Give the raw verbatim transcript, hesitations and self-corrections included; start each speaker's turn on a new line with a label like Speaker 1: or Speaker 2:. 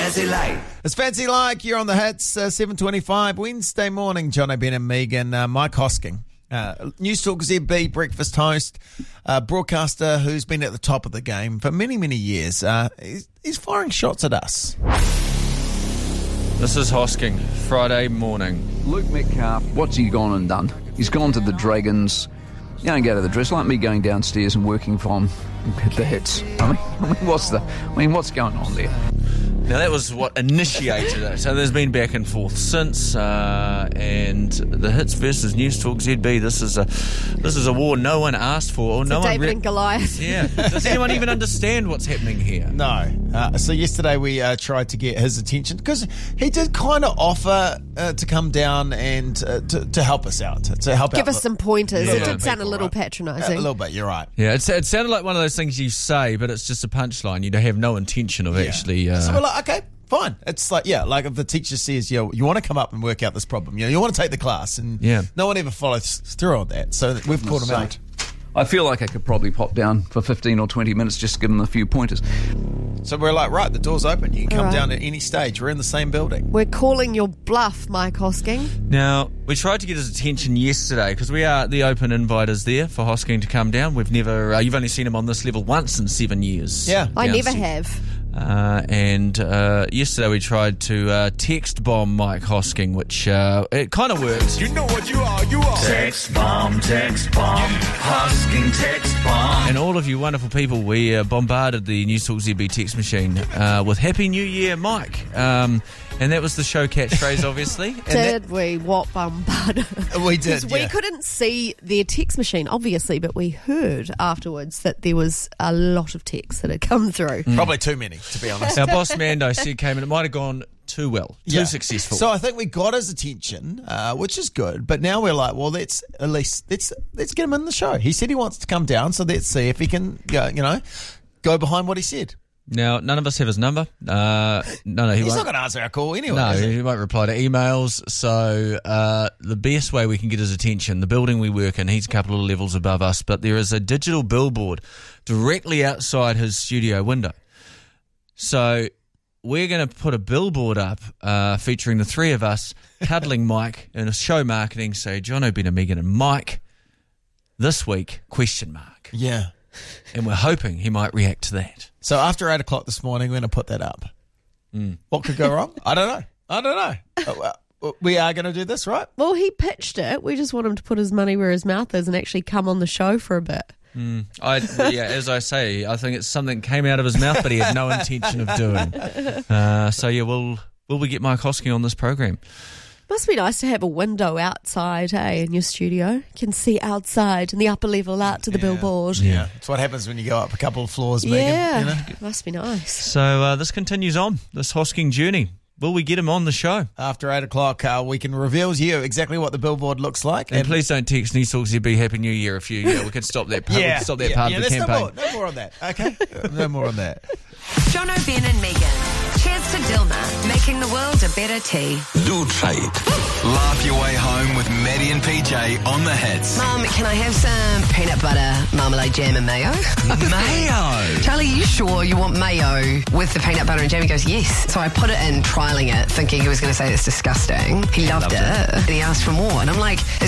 Speaker 1: Fancy Like.
Speaker 2: It's Fancy Like. You're on the hits, uh, seven twenty-five, Wednesday morning. Jono, Ben and Megan, uh, Mike Hosking, uh, News Talk Z B breakfast host, uh, broadcaster who's been at the top of the game for many, many years. Uh, he's, he's firing shots at us.
Speaker 3: This is Hosking, Friday morning.
Speaker 4: Luke Metcalf, what's he gone and done? He's gone to the Dragons. You don't go to the dress like me going downstairs and working from the hits. I mean, I mean, what's the? I mean, what's going on there?
Speaker 3: Now that was what initiated it. So there's been back and forth since, uh, and the Hits versus News Talk Z B. This is a this is a war no one asked for, or
Speaker 5: it's
Speaker 3: no
Speaker 5: a
Speaker 3: one.
Speaker 5: David
Speaker 3: Re-
Speaker 5: and Goliath.
Speaker 3: Yeah. Does anyone even understand what's happening here?
Speaker 2: No. Uh, so yesterday we uh, tried to get his attention because he did kind of offer uh, to come down and uh, to, to help us out, to help
Speaker 5: Give
Speaker 2: out
Speaker 5: us some pointers.
Speaker 2: Yeah.
Speaker 5: It did sound a
Speaker 2: People,
Speaker 5: little
Speaker 2: right?
Speaker 5: patronising.
Speaker 2: A little bit. You're right.
Speaker 3: Yeah, it's, it sounded like one of those things you say, but it's just a punchline. You have no intention of
Speaker 2: Yeah.
Speaker 3: actually. Uh,
Speaker 2: So we're like, okay. Fine. It's like, yeah, like if the teacher says, you know, you want to come up and work out this problem, you know, you want to take the class, and
Speaker 3: Yeah.
Speaker 2: no one ever follows through on that. So we've called him out.
Speaker 4: I feel like I could probably pop down for fifteen or twenty minutes just to give them a few pointers.
Speaker 2: So we're like, right, the door's open. You can come
Speaker 5: All right.
Speaker 2: down at any stage. We're in the same building.
Speaker 5: We're calling your bluff, Mike Hosking.
Speaker 3: Now, we tried to get his attention yesterday because we are the open invite is there for Hosking to come down. We've never, uh, you've only seen him on this level once in seven years.
Speaker 2: Yeah.
Speaker 5: I
Speaker 3: Down
Speaker 5: never
Speaker 3: to-
Speaker 5: have.
Speaker 3: Uh, and uh, yesterday we tried to uh, text bomb Mike Hosking, which uh, it kind of worked.
Speaker 1: You know what you are, you are. Text bomb, text bomb, Hosking text bomb.
Speaker 3: And all of you wonderful people, we uh, bombarded the News Talk Z B text machine uh, with Happy New Year, Mike. Um, and that was the show catchphrase, obviously.
Speaker 2: And
Speaker 5: Did we? What bombarded?
Speaker 2: We did,
Speaker 5: Because we
Speaker 2: yeah.
Speaker 5: couldn't see their text machine, obviously, but we heard afterwards that there was a lot of texts that had come through.
Speaker 2: Probably too many, to be honest.
Speaker 3: Our boss Mando said came in, it might have gone too well, too
Speaker 2: Yeah.
Speaker 3: successful.
Speaker 2: So I think we got his attention, uh, which is good. But now we're like, well, let's at least let's let's get him in the show. He said he wants to come down, so let's see if he can, go, you know, go behind what he said.
Speaker 3: Now, none of us have his number. Uh, no, no, he
Speaker 2: He's
Speaker 3: won't.
Speaker 2: not going to answer our call anyway.
Speaker 3: No,
Speaker 2: is he?
Speaker 3: he won't reply to emails. So uh, the best way we can get his attention, the building we work in, he's a couple of levels above us, but there is a digital billboard directly outside his studio window. So we're going to put a billboard up uh, featuring the three of us cuddling Mike in a show marketing, say, Jono, Ben and Megan and Mike, this week, question mark.
Speaker 2: Yeah.
Speaker 3: And we're hoping he might react to that.
Speaker 2: So after eight o'clock this morning, we're going to put that up.
Speaker 3: Mm.
Speaker 2: What could go wrong? I don't know. I don't know. Uh, well, we are going to do this, right?
Speaker 5: Well, he pitched it. We just want him to put his money where his mouth is and actually come on the show for a bit.
Speaker 3: Mm. I, yeah, as I say, I think it's something that came out of his mouth, but he had no intention of doing. Uh, so yeah, will will we get Mike Hosking on this program?
Speaker 5: Must be nice to have a window outside, hey, in your studio. You can see outside in the upper level out to the
Speaker 2: Yeah.
Speaker 5: billboard.
Speaker 2: Yeah. It's what happens when you go up a couple of floors, Megan.
Speaker 5: Yeah,
Speaker 2: You know?
Speaker 5: must be nice.
Speaker 3: So uh, this continues on, this Hosking journey. Will we get him on the show?
Speaker 2: After eight o'clock, uh, we can reveal to you exactly what the billboard looks like.
Speaker 3: And, please don't text News Talk Z B Happy New Year if you, yeah, we can stop that part,
Speaker 2: yeah,
Speaker 3: we can stop that
Speaker 2: yeah,
Speaker 3: part
Speaker 2: yeah,
Speaker 3: of the
Speaker 2: there's
Speaker 3: campaign.
Speaker 2: No more, no more on that, okay? No more on that.
Speaker 6: Jono, Ben and Megan. Cheers to Dilma, making the world a better tea.
Speaker 1: Lutrait. Laugh your way home with Maddie and P J on the hits.
Speaker 6: Mum, can I have some peanut butter, marmalade, jam and mayo?
Speaker 1: Mayo.
Speaker 6: Charlie, you sure you want mayo with the peanut butter and jam? He goes, yes. So I put it in, trialling it, thinking he was going to say it's disgusing. He loved,
Speaker 1: Loved
Speaker 6: it.
Speaker 1: it.
Speaker 6: And he asked for more. And I'm like, is